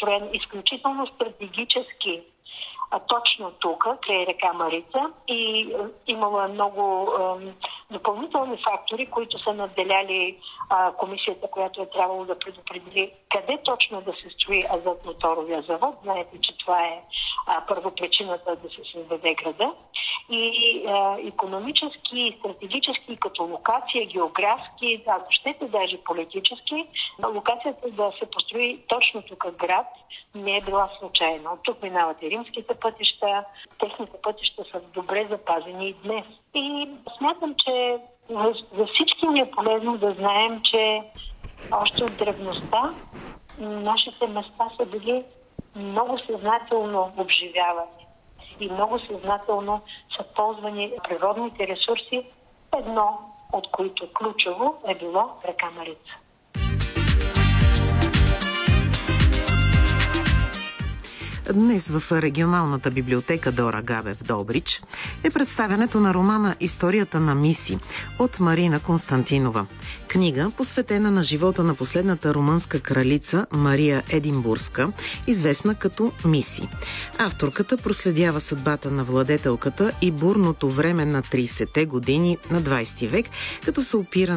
построен изключително стратегически точно тук, край река Марица, и имала много допълнителни фактори, които са надделяли комисията, която е трябвало да предопредели къде точно да се строи азотно-торовия завод. Знаете, че това е първопричината да се създаде града. И икономически, стратегически, като локация, географски, ако щете даже политически, локацията да се построи точно тук град не е била случайна. От тук минават и римските пътища, техните пътища са добре запазени и днес. И смятам, че за всички ни е полезно да знаем, че още от древността нашите места са били много съзнателно обживявани и много съзнателно са ползвани природните ресурси, едно от които ключово е било река Марица. Днес в регионалната библиотека Дора Габе в Добрич е представянето на романа «Историята на Миси» от Марина Константинова. Книга, посветена на живота на последната румънска кралица Мария Единбургска, известна като Миси. Авторката проследява съдбата на владетелката и бурното време на 30-те години на 20 век, като се опира